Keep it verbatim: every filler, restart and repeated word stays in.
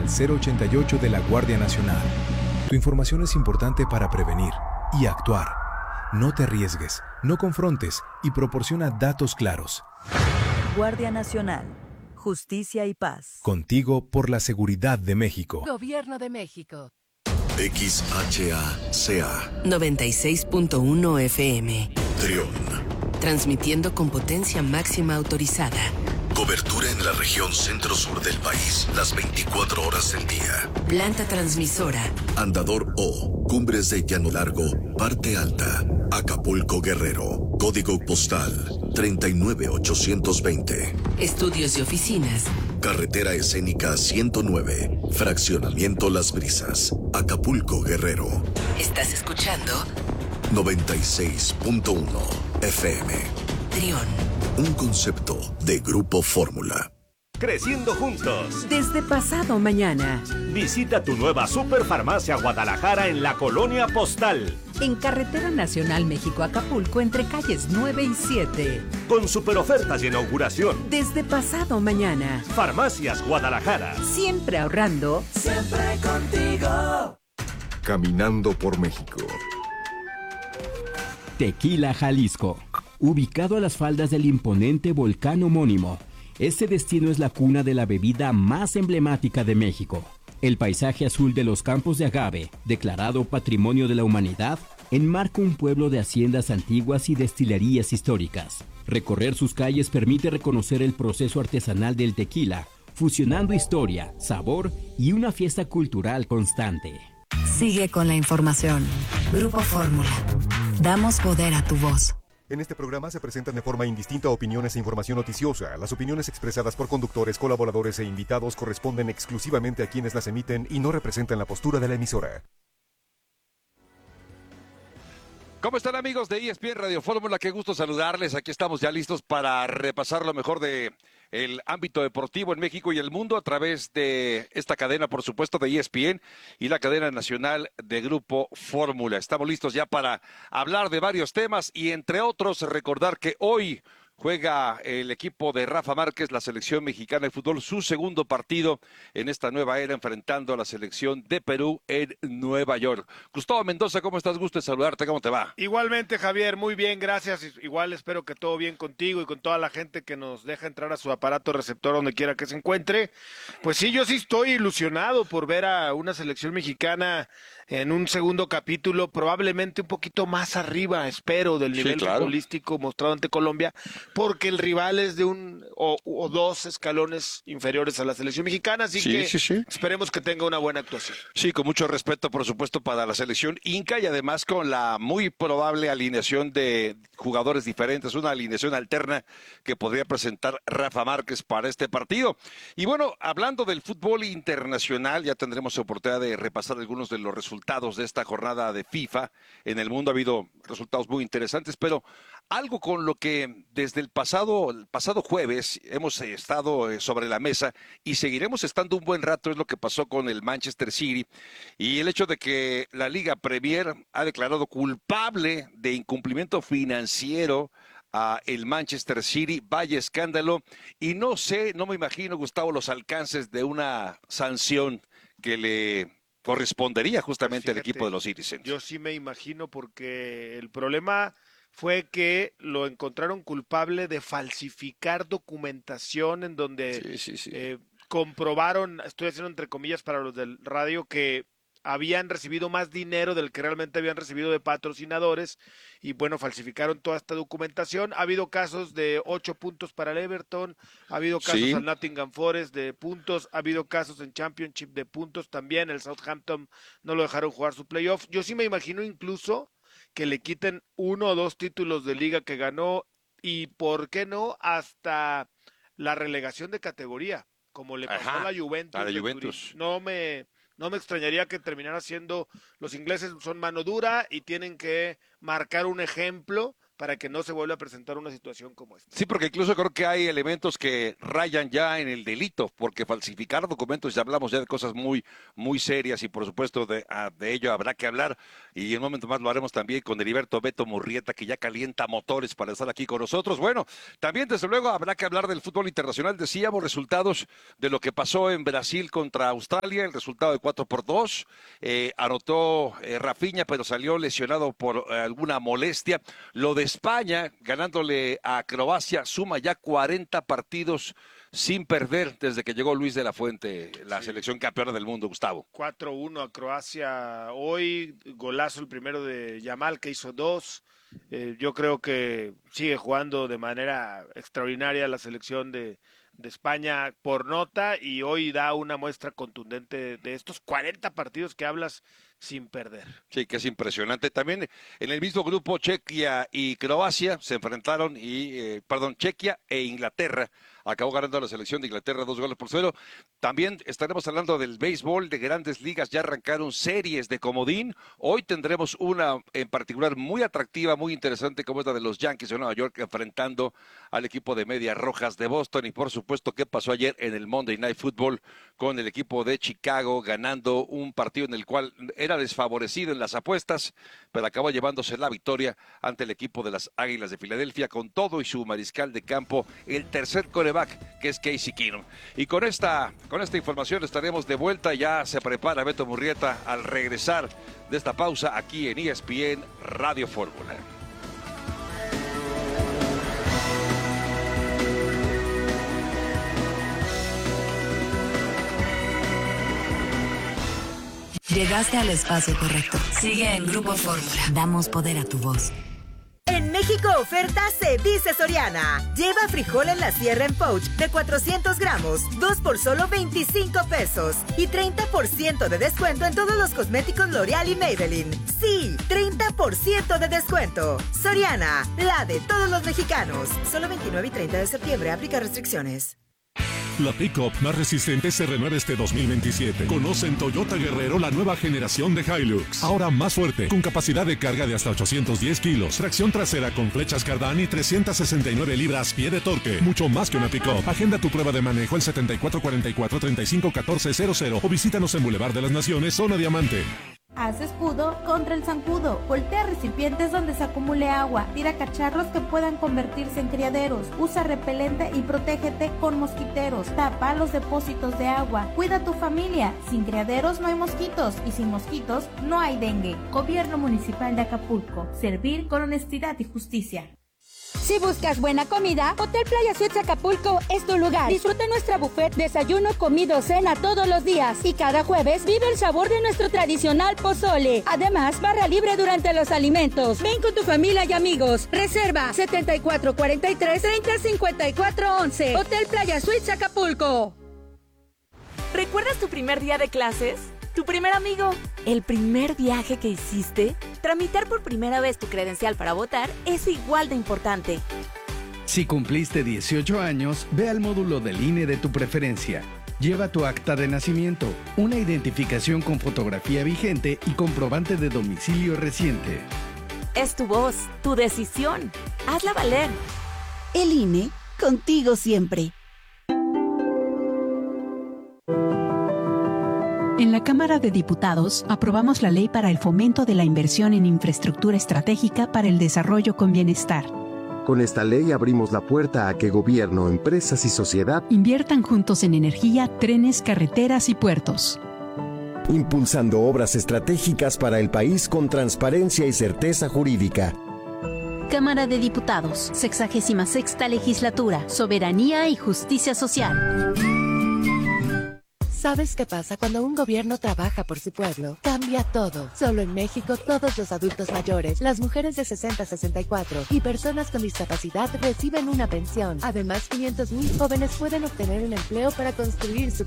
al cero ochenta y ocho de la Guardia Nacional. Tu información es importante para prevenir y actuar. No te arriesgues, no confrontes y proporciona datos claros. Guardia Nacional. Justicia y paz. Contigo por la seguridad de México. Gobierno de México. X H A C A noventa y seis punto uno F M. Trión. Transmitiendo con potencia máxima autorizada. Cobertura en la región centro-sur del país, las veinticuatro horas del día. Planta transmisora. Andador O, Cumbres de Llano Largo, Parte Alta, Acapulco, Guerrero. Código postal treinta y nueve ochocientos veinte. Estudios y oficinas. Carretera escénica ciento nueve, Fraccionamiento Las Brisas, Acapulco, Guerrero. ¿Estás escuchando? noventa y seis punto uno F M. Trión. Un concepto de Grupo Fórmula. Creciendo juntos. Desde pasado mañana. Visita tu nueva Superfarmacia Guadalajara en la Colonia Postal. En Carretera Nacional México-Acapulco entre calles nueve y siete. Con super ofertas de inauguración. Desde pasado mañana. Farmacias Guadalajara. Siempre ahorrando. Siempre contigo. Caminando por México. Tequila, Jalisco. Ubicado a las faldas del imponente volcán homónimo, este destino es la cuna de la bebida más emblemática de México. El paisaje azul de los campos de agave, declarado Patrimonio de la Humanidad, enmarca un pueblo de haciendas antiguas y destilerías históricas. Recorrer sus calles permite reconocer el proceso artesanal del tequila, fusionando historia, sabor y una fiesta cultural constante. Sigue con la información. Grupo Fórmula. Damos poder a tu voz. En este programa se presentan de forma indistinta opiniones e información noticiosa. Las opiniones expresadas por conductores, colaboradores e invitados corresponden exclusivamente a quienes las emiten y no representan la postura de la emisora. ¿Cómo están, amigos de E S P N Radio Fórmula? Qué gusto saludarles. Aquí estamos ya listos para repasar lo mejor de el ámbito deportivo en México y el mundo a través de esta cadena, por supuesto, de E S P N y la cadena nacional de Grupo Fórmula. Estamos listos ya para hablar de varios temas y, entre otros, recordar que hoy juega el equipo de Rafa Márquez, la selección mexicana de fútbol, su segundo partido en esta nueva era, enfrentando a la selección de Perú en Nueva York. Gustavo Mendoza, ¿cómo estás? Gusto de saludarte, ¿cómo te va? Igualmente, Javier, muy bien, gracias. Igual espero que todo bien contigo y con toda la gente que nos deja entrar a su aparato receptor donde quiera que se encuentre. Pues sí, yo sí estoy ilusionado por ver a una selección mexicana en un segundo capítulo, probablemente un poquito más arriba, espero, del nivel sí, claro. futbolístico mostrado ante Colombia, porque el rival es de un o, o dos escalones inferiores a la selección mexicana, así sí, que sí, sí. esperemos que tenga una buena actuación. Sí, con mucho respeto, por supuesto, para la selección inca y además con la muy probable alineación de jugadores diferentes, una alineación alterna que podría presentar Rafa Márquez para este partido. Y bueno, hablando del fútbol internacional, ya tendremos oportunidad de repasar algunos de los resultados de esta jornada de FIFA. En el mundo ha habido resultados muy interesantes, pero algo con lo que desde el pasado, el pasado jueves hemos estado sobre la mesa y seguiremos estando un buen rato es lo que pasó con el Manchester City y el hecho de que la Liga Premier ha declarado culpable de incumplimiento financiero a el Manchester City. Vaya escándalo, y no sé, no me imagino, Gustavo, los alcances de una sanción que le correspondería justamente pues fíjate, al equipo de los Citizens. Yo sí me imagino, porque el problema fue que lo encontraron culpable de falsificar documentación en donde sí, sí, sí. Eh, comprobaron, estoy haciendo entre comillas para los del radio, que habían recibido más dinero del que realmente habían recibido de patrocinadores y bueno, falsificaron toda esta documentación. Ha habido casos de ocho puntos para el Everton, ha habido casos sí. al Nottingham Forest de puntos, ha habido casos en Championship de puntos también, el Southampton no lo dejaron jugar su playoff. Yo sí me imagino incluso que le quiten uno o dos títulos de liga que ganó y por qué no hasta la relegación de categoría, como le pasó Ajá, a la Juventus. A la Juventus. No me... No me extrañaría que terminara siendo, los ingleses son mano dura y tienen que marcar un ejemplo para que no se vuelva a presentar una situación como esta. Sí, porque incluso creo que hay elementos que rayan ya en el delito, porque falsificar documentos, ya hablamos ya de cosas muy, muy serias y por supuesto de, de ello habrá que hablar y en un momento más lo haremos también con Heriberto Beto Murrieta, que ya calienta motores para estar aquí con nosotros. Bueno, también desde luego habrá que hablar del fútbol internacional. Decíamos resultados de lo que pasó en Brasil contra Australia, el resultado de cuatro por dos, eh, anotó eh, Rafinha, pero salió lesionado por eh, alguna molestia. Lo de España, ganándole a Croacia, suma ya cuarenta partidos sin perder desde que llegó Luis de la Fuente, la sí. selección campeona del mundo, Gustavo. cuatro uno a Croacia hoy, golazo el primero de Yamal, que hizo dos. Eh, yo creo que sigue jugando de manera extraordinaria la selección de, de España por nota y hoy da una muestra contundente de estos cuarenta partidos que hablas sin perder. Sí, que es impresionante. También en el mismo grupo Chequia y Croacia se enfrentaron y, eh, perdón, Chequia e Inglaterra. Acabó ganando la selección de Inglaterra dos goles por cero. También estaremos hablando del béisbol de Grandes Ligas. Ya arrancaron series de comodín. Hoy tendremos una en particular muy atractiva, muy interesante, como es la de los Yankees de Nueva York enfrentando al equipo de Medias Rojas de Boston. Y por supuesto, ¿qué pasó ayer en el Monday Night Football con el equipo de Chicago ganando un partido en el cual era desfavorecido en las apuestas, pero acabó llevándose la victoria ante el equipo de las Águilas de Filadelfia con todo y su mariscal de campo, el tercer coreback, que es Casey Keenum. Y con esta, con esta información estaremos de vuelta. Ya se prepara Beto Murrieta al regresar de esta pausa aquí en E S P N Radio Fórmula. Llegaste al espacio correcto. Sigue en Grupo Fórmula. Damos poder a tu voz. En México oferta se dice Soriana. Lleva frijol en la sierra en pouch de cuatrocientos gramos, dos por solo veinticinco pesos. Y treinta por ciento de descuento en todos los cosméticos L'Oreal y Maybelline. Sí, treinta por ciento de descuento. Soriana, la de todos los mexicanos. Solo veintinueve y treinta de septiembre, aplica restricciones. La pick-up más resistente se renueva este dos mil veintisiete. Conoce en Toyota Guerrero la nueva generación de Hilux. Ahora más fuerte, con capacidad de carga de hasta ochocientos diez kilos. Tracción trasera con flechas Cardán y trescientas sesenta y nueve libras-pie de torque. Mucho más que una pick-up. Agenda tu prueba de manejo al setenta y cuatro cuarenta y cuatro treinta y cinco catorce cero cero o visítanos en Boulevard de las Naciones, zona Diamante. Haz escudo contra el zancudo. Voltea recipientes donde se acumule agua. Tira cacharros que puedan convertirse en criaderos. Usa repelente y protégete con mosquiteros. Tapa los depósitos de agua. Cuida a tu familia. Sin criaderos no hay mosquitos y sin mosquitos no hay dengue. Gobierno Municipal de Acapulco. Servir con honestidad y justicia. Si buscas buena comida, Hotel Playa Suites Acapulco es tu lugar. Disfruta nuestra buffet, desayuno, comido, cena todos los días. Y cada jueves vive el sabor de nuestro tradicional pozole. Además, barra libre durante los alimentos. Ven con tu familia y amigos. Reserva setenta y cuatro cuarenta y tres treinta cincuenta y cuatro once. Hotel Playa Suites Acapulco. ¿Recuerdas tu primer día de clases? ¿Tu primer amigo? ¿El primer viaje que hiciste? Tramitar por primera vez tu credencial para votar es igual de importante. Si cumpliste dieciocho años, ve al módulo del I N E de tu preferencia. Lleva tu acta de nacimiento, una identificación con fotografía vigente y comprobante de domicilio reciente. Es tu voz, tu decisión. Hazla valer. El I N E, contigo siempre. En la Cámara de Diputados aprobamos la Ley para el Fomento de la Inversión en Infraestructura Estratégica para el Desarrollo con Bienestar. Con esta ley abrimos la puerta a que gobierno, empresas y sociedad inviertan juntos en energía, trenes, carreteras y puertos. Impulsando obras estratégicas para el país con transparencia y certeza jurídica. Cámara de Diputados, sexagésima sexta Legislatura, Soberanía y Justicia Social. ¿Sabes qué pasa cuando un gobierno trabaja por su pueblo? Cambia todo. Solo en México, todos los adultos mayores, las mujeres de sesenta a sesenta y cuatro y personas con discapacidad reciben una pensión. Además, quinientos mil jóvenes pueden obtener un empleo para construir su